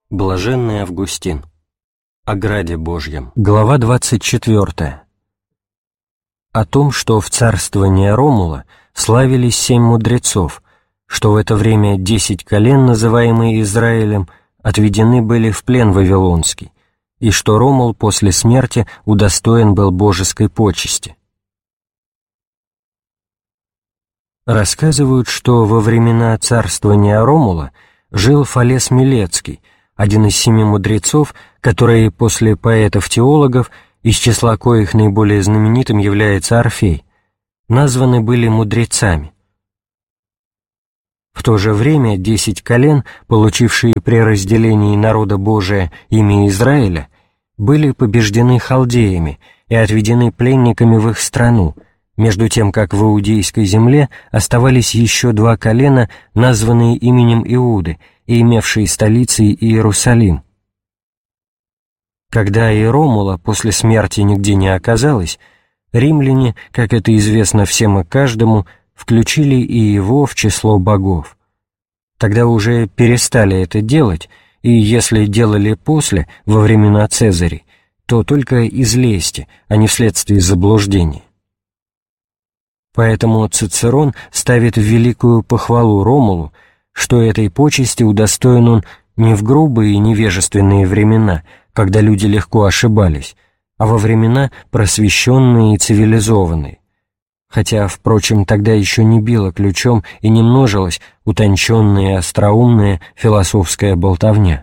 Блаженный Августин. О граде Божьем. Глава 24. О том, что в царствовании Ромула славились 7 мудрецов, что в это время 10 колен, называемые Израилем, отведены были в плен вавилонский, и что Ромул после смерти удостоен был божеской почести. Рассказывают, что во времена царствования Ромула жил Фалес Милецкий, один из 7 мудрецов, которые после поэтов-теологов, из числа коих наиболее знаменитым является Орфей, названы были мудрецами. В то же время 10 колен, получившие при разделении народа Божия имя Израиля, были побеждены халдеями и отведены пленниками в их страну, между тем как в иудейской земле оставались еще 2 колена, названные именем Иуды и имевшие столицей Иерусалим. Когда и Ромула после смерти нигде не оказалось, римляне, как это известно всем и каждому, включили и его в число богов. Тогда уже перестали это делать, и если делали после, во времена Цезарей, то только из лести, а не вследствие заблуждения. Поэтому Цицерон ставит в великую похвалу Ромулу, что этой почести удостоен он не в грубые и невежественные времена, когда люди легко ошибались, а во времена просвещенные и цивилизованные, хотя, впрочем, тогда еще не било ключом и не множилась утонченная и остроумная философская болтовня.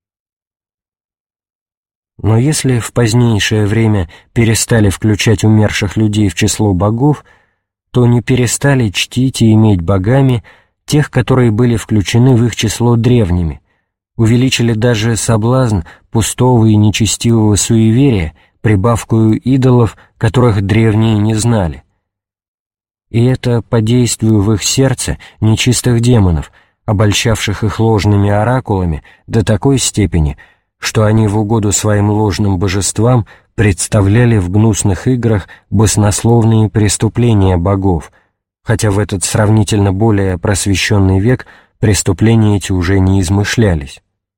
Но если в позднейшее время перестали включать умерших людей в число богов, то не перестали чтить и иметь богами тех, которые были включены в их число древними, увеличили даже соблазн пустого и нечестивого суеверия прибавкою идолов, которых древние не знали. И это по действию в их сердце нечистых демонов, обольщавших их ложными оракулами до такой степени, что они в угоду своим ложным божествам представляли в гнусных играх баснословные преступления богов, хотя в этот сравнительно более просвещенный век преступления эти уже не измышлялись.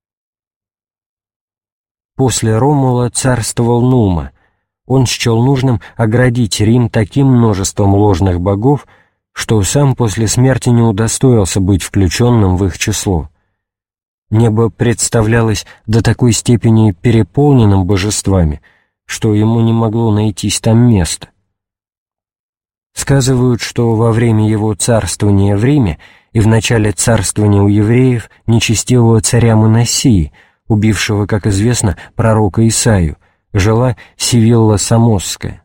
После Ромула царствовал Нума. Он счел нужным оградить Рим таким множеством ложных богов, что сам после смерти не удостоился быть включенным в их число. Небо представлялось до такой степени переполненным божествами, что ему не могло найтись там места. Сказывают, что во время его царствования в Риме и в начале царствования у евреев нечестивого царя Манассии, убившего, как известно, пророка Исаию, жила Сивилла Самосская.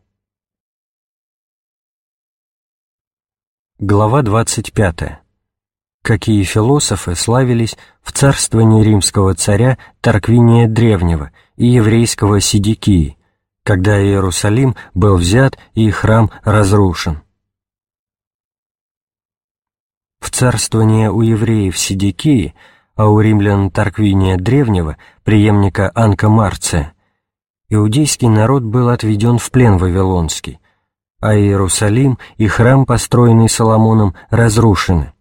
Глава 25. Какие философы славились в царствовании римского царя Тарквиния Древнего и еврейского Сидекии, когда Иерусалим был взят и храм разрушен. В царствование у евреев Сидекии, а у римлян Тарквиния Древнего, преемника Анка Марция, иудейский народ был отведен в плен вавилонский, а Иерусалим и храм, построенный Соломоном, разрушены.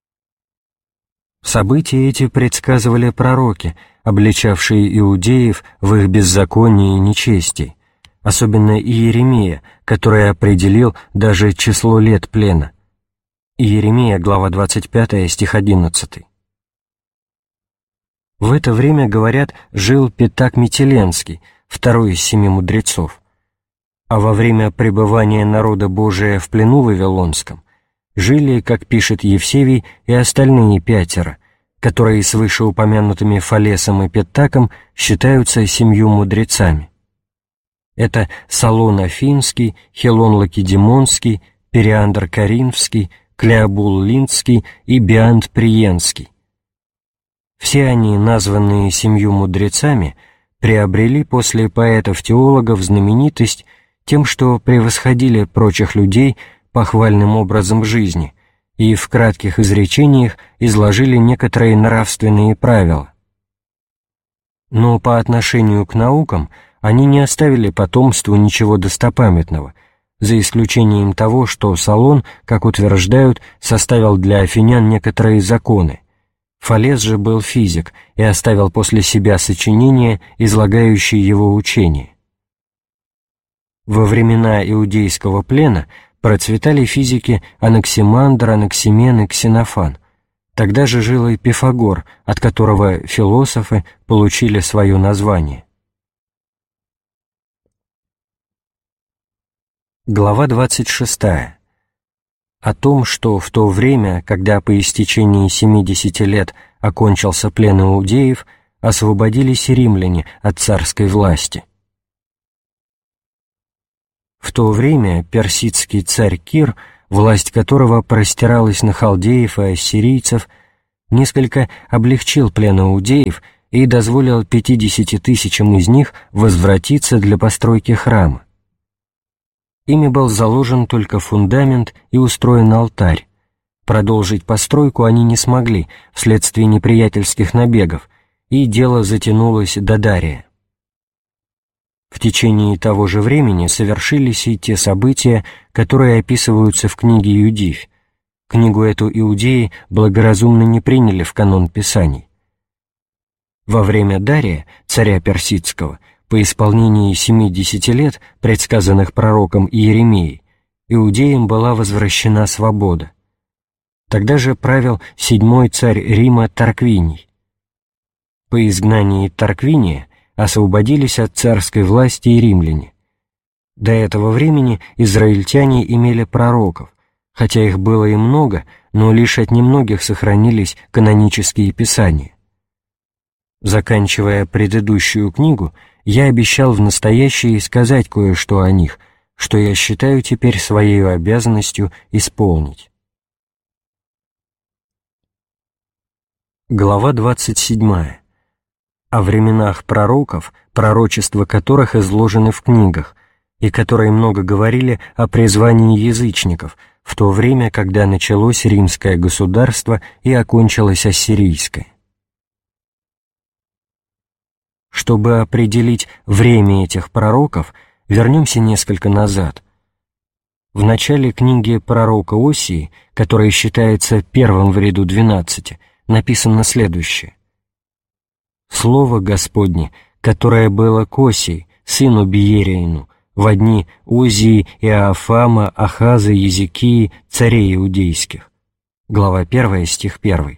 События эти предсказывали пророки, обличавшие иудеев в их беззаконии и нечестии, особенно Иеремия, который определил даже число лет плена. Иеремия, глава 25, стих 11. В это время, говорят, жил Питак Митиленский, второй из 7 мудрецов, а во время пребывания народа Божия в плену вавилонском жили, как пишет Евсевий, и остальные 5, которые с вышеупомянутыми Фалесом и Питаком считаются 7 мудрецами. Это Солон Афинский, Хилон Лакедемонский, Периандр Коринфский, Клеобул Линдский и Биант Приенский. Все они, названные 7 мудрецами, приобрели после поэтов-теологов знаменитость тем, что превосходили прочих людей похвальным образом жизни и в кратких изречениях изложили некоторые нравственные правила. Но по отношению к наукам они не оставили потомству ничего достопамятного, за исключением того, что Солон, как утверждают, составил для афинян некоторые законы, Фалес же был физик и оставил после себя сочинение, излагающее его учение. Во времена иудейского плена процветали физики Анаксимандр, Анаксимен и Ксенофан. Тогда же жил и Пифагор, от которого философы получили свое название. Глава 26. О том, что в то время, когда по истечении 70 лет окончился плен иудеев, освободились римляне от царской власти. В то время персидский царь Кир, власть которого простиралась на халдеев и ассирийцев, несколько облегчил плен иудеев и дозволил 50 тысячам из них возвратиться для постройки храма. Ими был заложен только фундамент и устроен алтарь. Продолжить постройку они не смогли вследствие неприятельских набегов, и дело затянулось до Дария. В течение того же времени совершились и те события, которые описываются в книге Юдифь. Книгу эту иудеи благоразумно не приняли в канон Писаний. Во время Дария, царя персидского, по исполнении 70 лет, предсказанных пророком Иеремией, иудеям была возвращена свобода. Тогда же правил 7-й царь Рима Тарквиний. По изгнании Тарквиния освободились от царской власти и римляне. До этого времени израильтяне имели пророков, хотя их было и много, но лишь от немногих сохранились канонические писания. Заканчивая предыдущую книгу, я обещал в настоящей сказать кое-что о них, что я считаю теперь своей обязанностью исполнить. Глава 27. О временах пророков, пророчества которых изложены в книгах, и которые много говорили о призвании язычников в то время, когда началось римское государство и окончилось ассирийское. Чтобы определить время этих пророков, вернемся несколько назад. В начале книги пророка Осии, которая считается первым в ряду 12, написано следующее. «Слово Господне, которое было к Осии, сыну Биериину, во дни Озии, Иоафама, Ахаза, Езекии, царей иудейских». Глава 1, стих 1.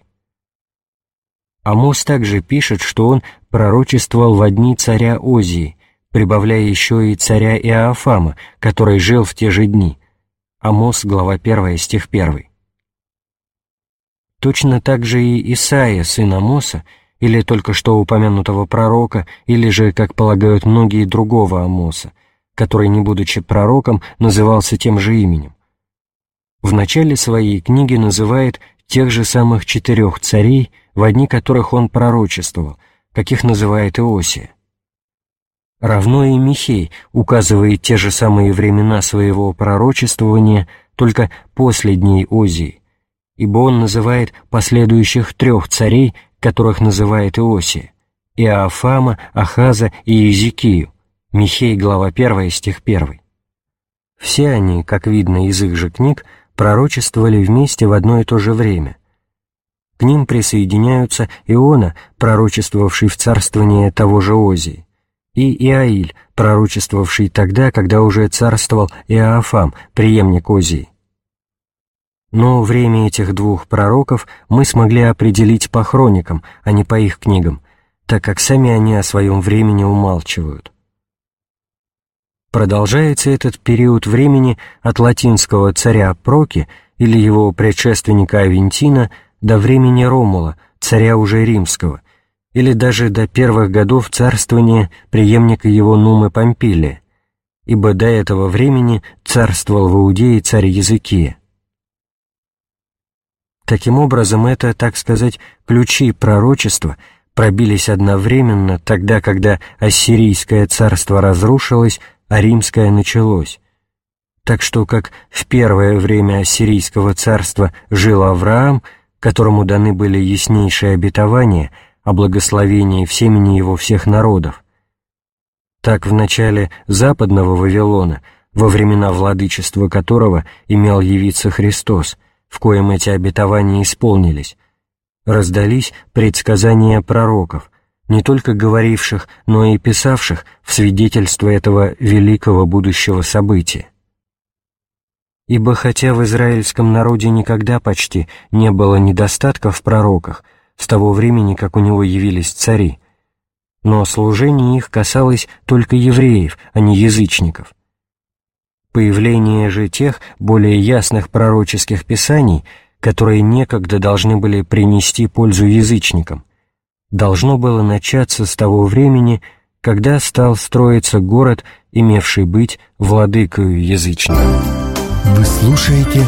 Амос также пишет, что он пророчествовал во дни царя Озии, прибавляя еще и царя Иоафама, который жил в те же дни. Амос, глава 1, стих 1. Точно так же и Исаия, сын Амоса, или только что упомянутого пророка, или же, как полагают многие, другого Амоса, который, не будучи пророком, назывался тем же именем. В начале своей книги называет тех же самых 4 царей, во дни которых он пророчествовал, каких называет Иосия. Равно и Михей указывает те же самые времена своего пророчествования, только после дней Озии, ибо он называет последующих 3 царей, которых называет Иосия: Иоафама, Ахаза и Езекию. Михей, глава 1, стих 1. Все они, как видно из их же книг, пророчествовали вместе в одно и то же время. К ним присоединяются Иона, пророчествовавший в царствование того же Озии, и Иаиль, пророчествовавший тогда, когда уже царствовал Иоафам, преемник Озии. Но время этих 2 пророков мы смогли определить по хроникам, а не по их книгам, так как сами они о своем времени умалчивают. Продолжается этот период времени от латинского царя Проки или его предшественника Авентина до времени Ромула, царя уже римского, или даже до первых годов царствования преемника его Нумы Помпилия, ибо до этого времени царствовал в Иудее царь Езекия. Таким образом, это, так сказать, ключи пророчества пробились одновременно тогда, когда Ассирийское царство разрушилось, а Римское началось. Так что, как в первое время Ассирийского царства жил Авраам, которому даны были яснейшие обетования о благословении в семени его всех народов, так в начале западного Вавилона, во времена владычества которого имел явиться Христос, в коем эти обетования исполнились, раздались предсказания пророков, не только говоривших, но и писавших в свидетельство этого великого будущего события. Ибо хотя в израильском народе никогда почти не было недостатка в пророках, с того времени, как у него явились цари, но служение их касалось только евреев, а не язычников. Появление же тех более ясных пророческих писаний, которые некогда должны были принести пользу язычникам, должно было начаться с того времени, когда стал строиться город, имевший быть владыкою язычников. Вы слушаете